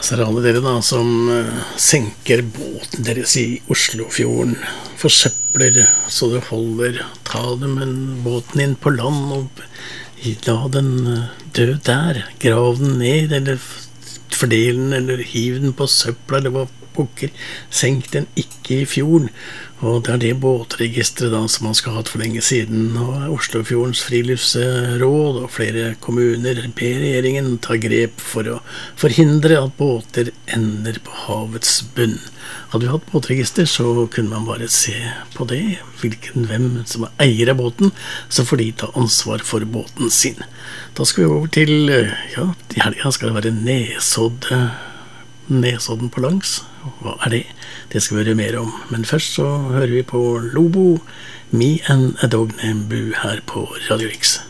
Så er det alle dere da som senker båten deres i Oslofjorden, forsøpler så det holder, ta båten inn på land og la den dø der, grav den ned, eller fordel den, eller hiv den på søpla, eller hva pokker, senk den ikke i fjorden. Og det er det båtregistret da som man skal ha hatt for lenge siden, og Oslofjordens friluftsråd og flere kommuner ber regjeringen ta grep for å forhindre at båter ender på havets bunn. Hadde vi hatt båtregister, så kunne man bare se på det, hvem som er eier av båten, så får de ta ansvar for båten sin. Da skal vi over til, ja, i helgen skal det være Nesodden på langs. Hva er det? Det skal vi høre mer om. Men først så hører vi på Lobo, Me and a Dog Named Boo her på Radio Riks.